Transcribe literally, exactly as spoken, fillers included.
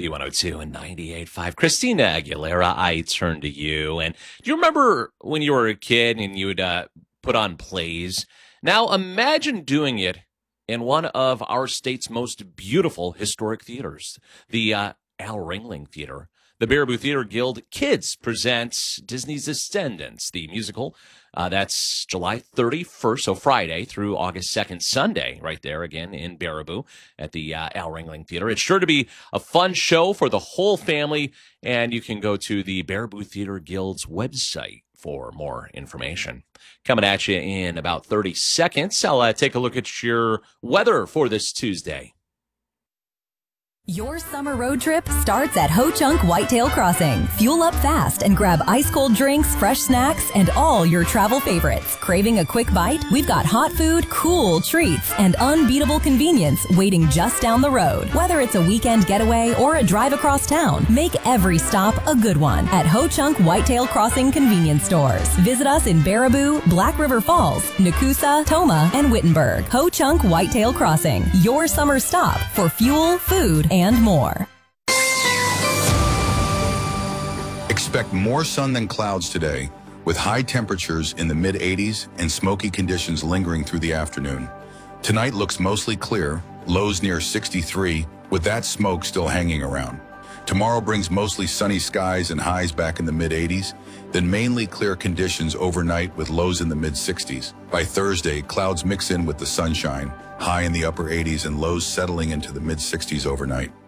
B one oh two and ninety-eight point five. Christina Aguilera, I turn to you. And do you remember when you were a kid and you would uh, put on plays? Now imagine doing it in one of our state's most beautiful historic theaters, the uh, Al Ringling Theater. The Baraboo Theater Guild Kids presents Disney's Descendants, the musical. Uh, that's July thirty-first, so Friday, through August second, Sunday, right there again in Baraboo at the uh, Al Ringling Theater. It's sure to be a fun show for the whole family, and you can go to the Baraboo Theater Guild's website for more information. Coming at you in about thirty seconds, I'll uh, take a look at your weather for this Tuesday. Your summer road trip starts at Ho Chunk Whitetail Crossing. Fuel up fast and grab ice-cold drinks, fresh snacks, and all your travel favorites. Craving a quick bite? We've got hot food, cool treats, and unbeatable convenience waiting just down the road. Whether it's a weekend getaway or a drive across town, make every stop a good one at Ho Chunk Whitetail Crossing convenience stores. Visit us in Baraboo, Black River Falls, Nakusa, Toma, and Wittenberg. Ho Chunk Whitetail Crossing, your summer stop for fuel, food, and more. Expect more sun than clouds today, with high temperatures in the mid eighties and smoky conditions lingering through the afternoon. Tonight looks mostly clear, lows near sixty-three, with that smoke still hanging around. Tomorrow brings mostly sunny skies and highs back in the mid eighties, then mainly clear conditions overnight with lows in the mid sixties. By Thursday, clouds mix in with the sunshine, high in the upper eighties and lows settling into the mid sixties overnight.